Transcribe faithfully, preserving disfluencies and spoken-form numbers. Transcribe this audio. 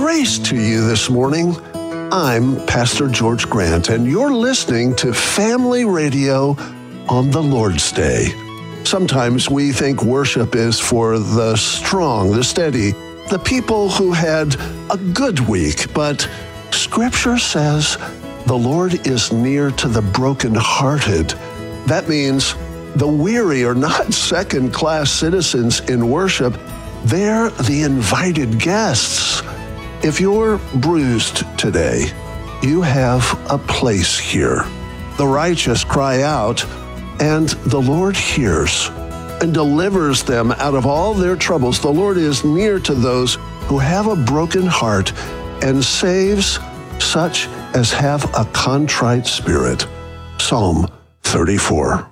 Grace to you this morning. I'm Pastor George Grant, and you're listening to Family Radio on the Lord's Day. Sometimes we think worship is for the strong, the steady, the people who had a good week, but Scripture says the Lord is near to the brokenhearted. That means the weary are not second-class citizens in worship. They're the invited guests. If you're bruised today, you have a place here. The righteous cry out, and the Lord hears and delivers them out of all their troubles. The Lord is near to those who have a broken heart and saves such as have a contrite spirit. Psalm thirty-four.